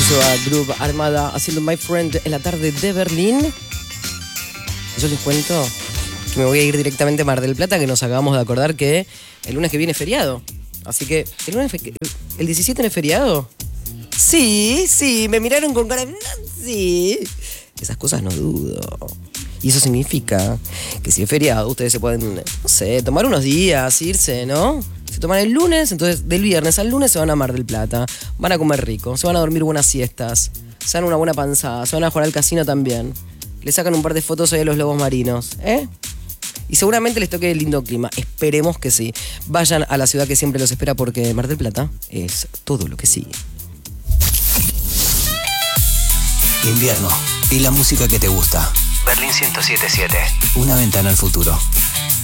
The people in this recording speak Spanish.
Eso a Groove Armada haciendo My Friend en la tarde de Berlín. Yo les cuento que me voy a ir directamente a Mar del Plata, que nos acabamos de acordar que el lunes que viene es feriado. Así que, ¿el 17 no es feriado? Sí, me miraron con cara de... Sí. Esas cosas no dudo. Y eso significa que si es feriado, ustedes se pueden, no sé, tomar unos días, irse, ¿no? Se toman el lunes, entonces del viernes al lunes se van a Mar del Plata, van a comer rico, se van a dormir buenas siestas, se dan una buena panzada, se van a jugar al casino también. Le sacan un par de fotos ahí a los lobos marinos, ¿eh? Y seguramente les toque el lindo clima, esperemos que sí. Vayan a la ciudad que siempre los espera porque Mar del Plata es todo lo que sí. Invierno y la música que te gusta. Berlín 107.7. Una ventana al futuro.